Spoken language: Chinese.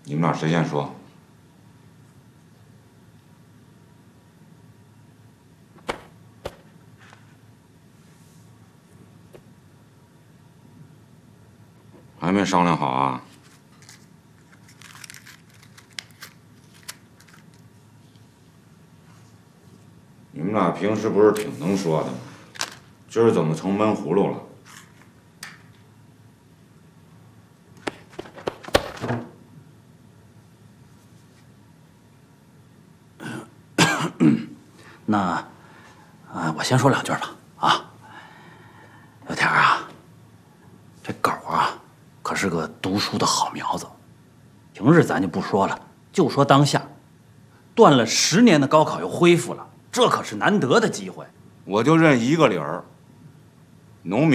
你们俩谁先说？还没商量好啊？你们俩平时不是挺能说的吗？今儿怎么成闷葫芦了？ 那，我先说两句吧。啊，有田啊，这狗啊，可是个读书的好苗子。平日咱就不说了，就说当下，断了10年的高考又恢复了，这可是难得的机会。 我就认一个理儿，农民。